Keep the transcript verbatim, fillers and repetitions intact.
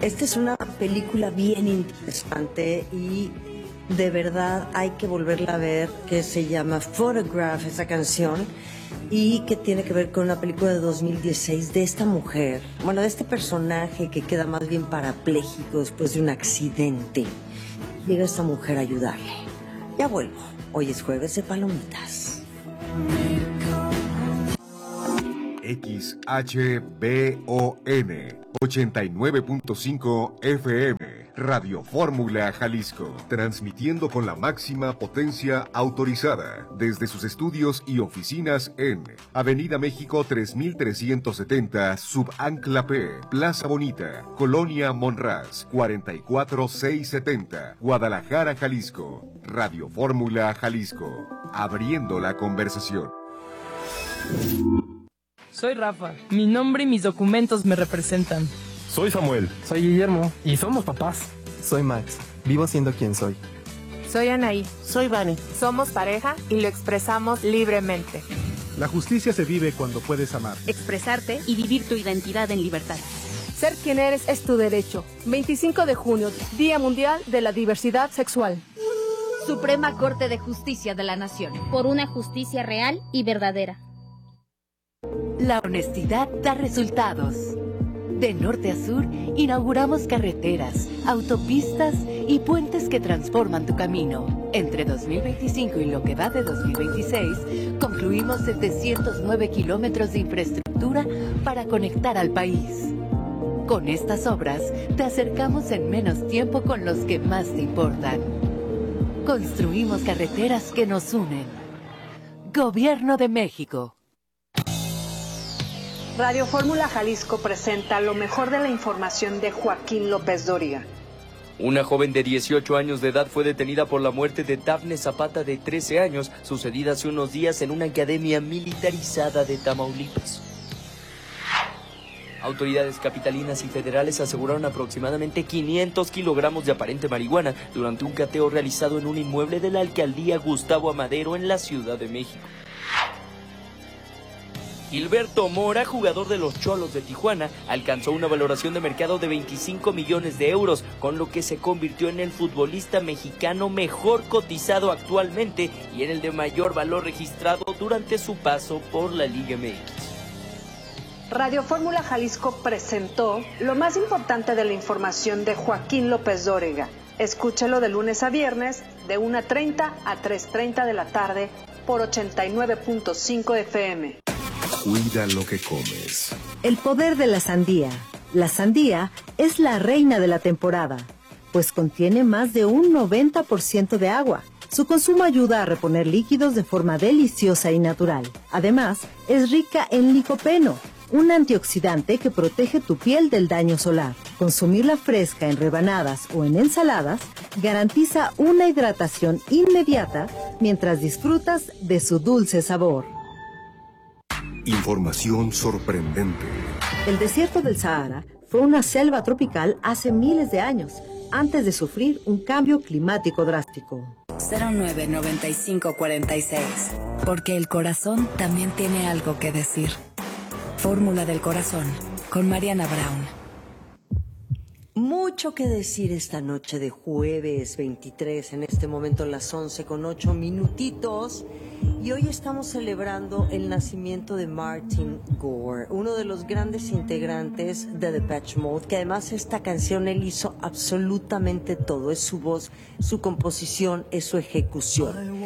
Esta es una película bien interesante y de verdad hay que volverla a ver, que se llama Photograph, esa canción, y que tiene que ver con una película de dos mil dieciséis de esta mujer, bueno, de este personaje que queda más bien parapléjico después de un accidente. Llega esta mujer a ayudarle. Ya vuelvo. Hoy es jueves de palomitas. X H B O N ochenta y nueve punto cinco F M, Radio Fórmula Jalisco, transmitiendo con la máxima potencia autorizada desde sus estudios y oficinas en Avenida México tres mil trescientos setenta, Subancla P, Plaza Bonita, Colonia Monraz, cuarenta y cuatro mil seiscientos setenta, Guadalajara, Jalisco. Radio Fórmula Jalisco, abriendo la conversación. Soy Rafa, mi nombre y mis documentos me representan. Soy Samuel. Soy Guillermo. Y somos papás. Soy Max, vivo siendo quien soy. Soy Anaí. Soy Vani. Somos pareja y lo expresamos libremente. La justicia se vive cuando puedes amar, expresarte y vivir tu identidad en libertad. Ser quien eres es tu derecho. veinticinco de junio, Día Mundial de la Diversidad Sexual. Suprema Corte de Justicia de la Nación. Por una justicia real y verdadera. La honestidad da resultados. De norte a sur, inauguramos carreteras, autopistas y puentes que transforman tu camino. Entre dos mil veinticinco y lo que va de dos mil veintiséis, concluimos setecientos nueve kilómetros de infraestructura para conectar al país. Con estas obras, te acercamos en menos tiempo con los que más te importan. Construimos carreteras que nos unen. Gobierno de México. Radio Fórmula Jalisco presenta lo mejor de la información de Joaquín López Dóriga. Una joven de dieciocho años de edad fue detenida por la muerte de Dafne Zapata, de trece años, sucedida hace unos días en una academia militarizada de Tamaulipas. Autoridades capitalinas y federales aseguraron aproximadamente quinientos kilogramos de aparente marihuana durante un cateo realizado en un inmueble de la alcaldía Gustavo Amadero en la Ciudad de México. Gilberto Mora, jugador de los Cholos de Tijuana, alcanzó una valoración de mercado de veinticinco millones de euros, con lo que se convirtió en el futbolista mexicano mejor cotizado actualmente y en el de mayor valor registrado durante su paso por la Liga M X. Radio Fórmula Jalisco presentó lo más importante de la información de Joaquín López Dóriga. Escúchelo de lunes a viernes, de una treinta a tres treinta de la tarde, por ochenta y nueve punto cinco F M. Cuida lo que comes. El poder de la sandía. La sandía es la reina de la temporada, pues contiene más de un noventa por ciento de agua. Su consumo ayuda a reponer líquidos de forma deliciosa y natural. Además, es rica en licopeno, un antioxidante que protege tu piel del daño solar. Consumirla fresca en rebanadas o en ensaladas garantiza una hidratación inmediata mientras disfrutas de su dulce sabor. Información sorprendente. El desierto del Sahara fue una selva tropical hace miles de años, antes de sufrir un cambio climático drástico. cero nueve noventa y cinco cuarenta y seis, porque el corazón también tiene algo que decir. Fórmula del Corazón, con Mariana Brown. Mucho que decir esta noche de jueves veintitrés, en este momento las once con ocho minutitos. Y hoy estamos celebrando el nacimiento de Martin Gore, uno de los grandes integrantes de Depeche Mode, que además esta canción él hizo absolutamente todo. Es su voz, su composición, es su ejecución.